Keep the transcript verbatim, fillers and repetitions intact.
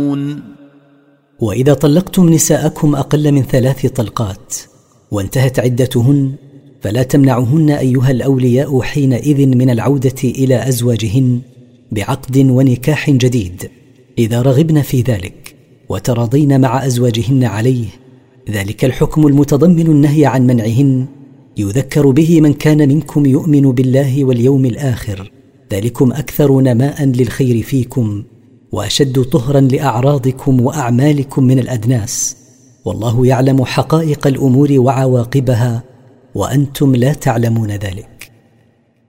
تعلمون. وإذا طلقتم نساءكم أقل من ثلاث طلقات وانتهت عدتهن فلا تمنعهن أيها الأولياء حينئذ من العودة إلى أزواجهن بعقد ونكاح جديد إذا رغبن في ذلك وتراضين مع أزواجهن عليه. ذلك الحكم المتضمن النهي عن منعهن يذكر به من كان منكم يؤمن بالله واليوم الآخر، ذلكم أكثر نماء للخير فيكم وأشد طهرا لأعراضكم وأعمالكم من الأدناس، والله يعلم حقائق الأمور وعواقبها وأنتم لا تعلمون ذلك.